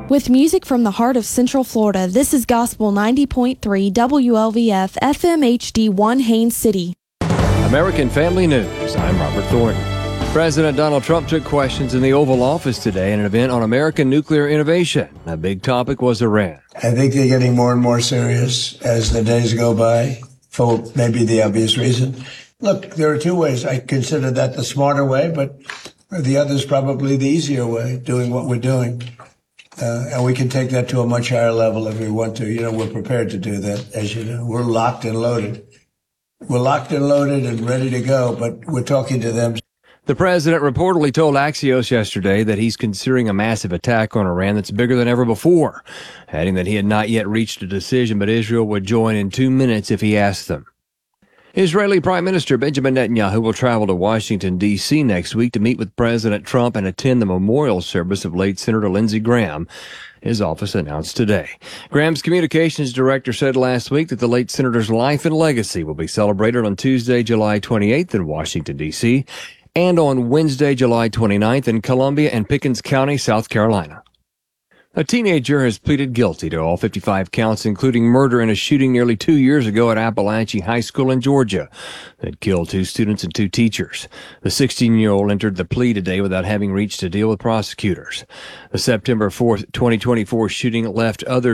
With music from the heart of Central Florida, this is Gospel 90.3 WLVF FM HD1 Haines City. American Family News. I'm Robert Thornton. President Donald Trump took questions in the Oval Office today at an event on American nuclear innovation. A big topic was Iran. I think they're getting more and more serious as the days go by, for maybe the obvious reason. Look, there are two ways. I consider that the smarter way, but the other is probably the easier way, doing what we're doing. And we can take that to a much higher level if we want to. You know, we're prepared to do that, as you know. We're locked and loaded. We're locked and loaded and ready to go, but we're talking to them. The president reportedly told Axios yesterday that he's considering a massive attack on Iran that's bigger than ever before, adding that he had not yet reached a decision, but Israel would join in 2 minutes if he asked them. Israeli Prime Minister Benjamin Netanyahu will travel to Washington, D.C. next week to meet with President Trump and attend the memorial service of late Senator Lindsey Graham, his office announced today. Graham's communications director said last week that the late senator's life and legacy will be celebrated on Tuesday, July 28th in Washington, D.C., and on Wednesday, July 29th in Columbia and Pickens County, South Carolina. A teenager has pleaded guilty to all 55 counts, including murder in a shooting nearly 2 years ago at Appalachian High School in Georgia that killed 2 students and 2 teachers. The 16-year-old entered the plea today without having reached a deal with prosecutors. The September 4th, 2024 shooting left others